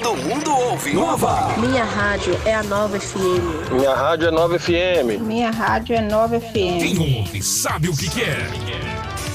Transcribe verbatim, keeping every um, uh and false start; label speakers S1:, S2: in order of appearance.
S1: Todo mundo ouve. Nova.
S2: Minha rádio é a Nova F M.
S3: Minha rádio é Nova F M.
S4: Minha rádio é Nova F M.
S1: Quem ouve sabe o que que é.